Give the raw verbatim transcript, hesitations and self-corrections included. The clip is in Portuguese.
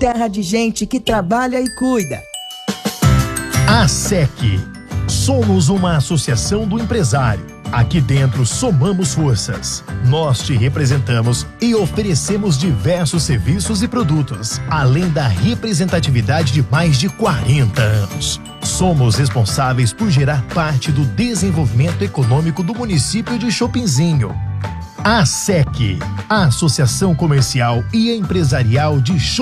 terra de gente que trabalha e cuida. A S E C. Somos uma associação do empresário. Aqui dentro somamos forças. Nós te representamos e oferecemos diversos serviços e produtos, além da representatividade de mais de quarenta anos. Somos responsáveis por gerar parte do desenvolvimento econômico do município de Chopinzinho. A S E C, a Associação Comercial e Empresarial de Chopinzinho.